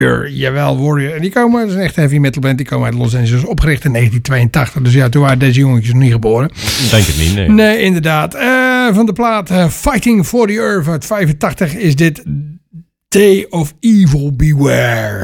Jawel, Warrior. En die komen, dat is een echt heavy metal band. Die komen uit Los Angeles, opgericht in 1982. Dus ja, toen waren deze jongetjes nog niet geboren. Denk het niet, nee. Nee, inderdaad. Van de plaat Fighting for the Earth uit 85 is dit Day of Evil Beware.